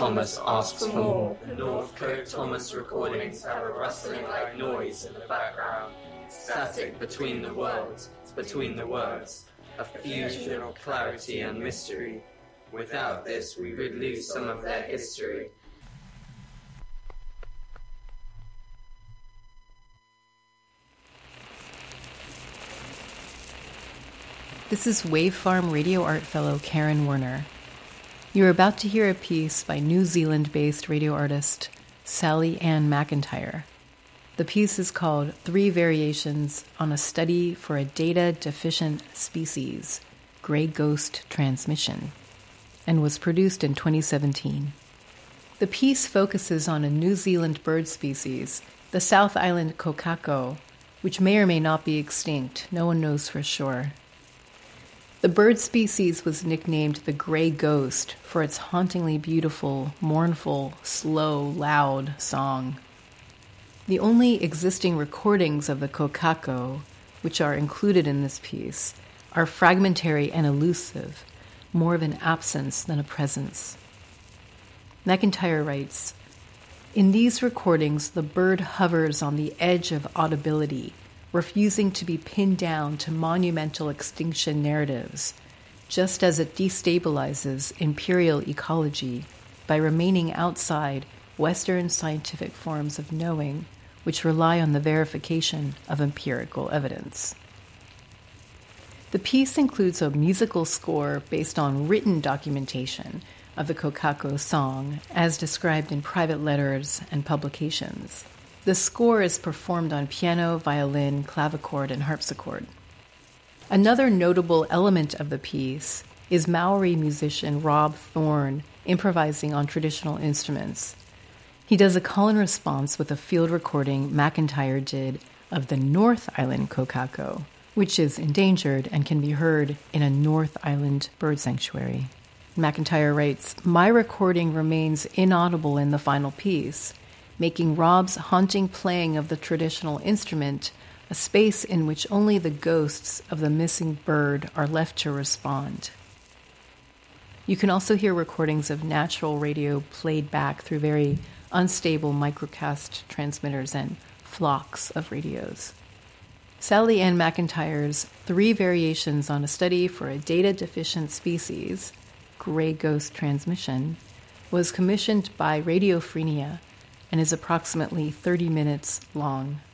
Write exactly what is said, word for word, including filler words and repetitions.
Thomas asks for more. The Northcote Thomas recordings have a rustling like noise in the background, static between the words, between the words, a fusion of clarity and mystery. Without this, we would lose some of their history. This is Wave Farm Radio Art Fellow Karen Werner. You're about to hear a piece by New Zealand-based radio artist Sally Ann McIntyre. The piece is called Three Variations on a Study for a Data-Deficient Species, Grey Ghost Transmission, and was produced in twenty seventeen. The piece focuses on a New Zealand bird species, the South Island kokako, which may or may not be extinct. No one knows for sure. The bird species was nicknamed the Grey Ghost for its hauntingly beautiful, mournful, slow, loud song. The only existing recordings of the kokako, which are included in this piece, are fragmentary and elusive, more of an absence than a presence. McIntyre writes, "In these recordings, the bird hovers on the edge of audibility, refusing to be pinned down to monumental extinction narratives, just as it destabilizes imperial ecology by remaining outside Western scientific forms of knowing, which rely on the verification of empirical evidence." The piece includes a musical score based on written documentation of the kokako song, as described in private letters and publications. The score is performed on piano, violin, clavichord, and harpsichord. Another notable element of the piece is Maori musician Rob Thorne improvising on traditional instruments. He does a call and response with a field recording McIntyre did of the North Island kokako, which is endangered and can be heard in a North Island bird sanctuary. McIntyre writes, "My recording remains inaudible in the final piece, making Rob's haunting playing of the traditional instrument a space in which only the ghosts of the missing bird are left to respond." You can also hear recordings of natural radio played back through very unstable microcast transmitters and flocks of radios. Sally Ann McIntyre's Three Variations on a Study for a Data-Deficient Species, Grey Ghost Transmission, was commissioned by Radiophrenia and is approximately thirty minutes long.